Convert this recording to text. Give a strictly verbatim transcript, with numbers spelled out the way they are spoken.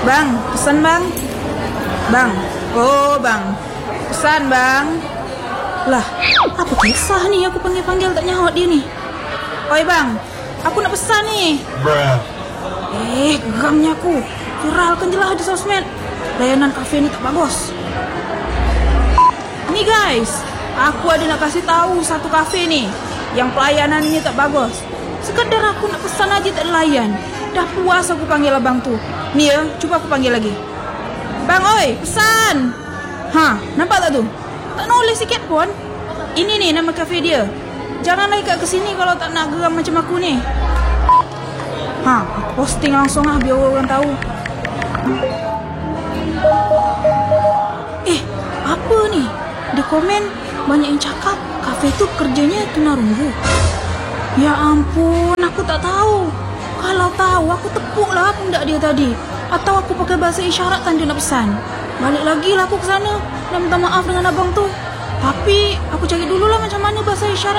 Bang, pesan bang. Bang, oh bang, pesan bang. Lah, apa kisah nih aku panggil-panggil tak nyaut dia nih. Oi bang, aku nak pesan nih. Bruh. Eh, geramnya aku. Viralkan jelas di sosmed. Layanan kafe ini tak bagus. Nih guys, aku ada nak kasih tahu satu kafe nih yang pelayanannya tak bagus. Sekedar aku nak pesan aja tak layan. Dah puas aku panggil abang tuh. Nih ya, coba aku panggil lagi. Bang, oi, pesan. Hah, nampak tak tuh? Tak nulis sikit pun. Ini nih nama kafe dia. Jangan lagi kat kesini kalau tak nak geram macam aku nih. Hah, aku posting langsung lah biar orang tahu. Eh, apa nih? Di komen banyak yang cakap kafe itu kerjanya tunarunggu. Ya ampun, aku tak tahu. Kalau tahu aku tepuk lah pundak dia tadi. Atau aku pakai bahasa isyarat tanda nak pesan. Balik lagi lah aku ke sana dan minta maaf dengan abang tu. Tapi aku cari dulu lah macam mana bahasa isyarat